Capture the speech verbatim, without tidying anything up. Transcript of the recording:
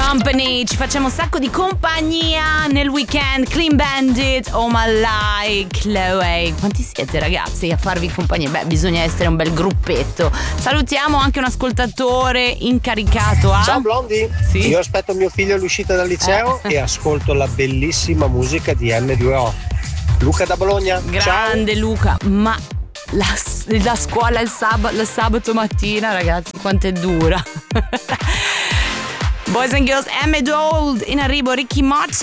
Company, ci facciamo un sacco di compagnia nel weekend. Clean Bandit, Oh My Lie, Chloe. Quanti siete ragazzi a farvi compagnia? Beh, bisogna essere un bel gruppetto. Salutiamo anche un ascoltatore incaricato a... Ciao Blondi, sì? Io aspetto mio figlio all'uscita dal liceo eh. e ascolto la bellissima musica di emme due o. Luca da Bologna. Grande Ciao. Luca, ma la, la scuola il sabato, il sabato mattina, ragazzi, quanto è dura. Boys and Girls, emme due o in arrivo, Ricky Martin.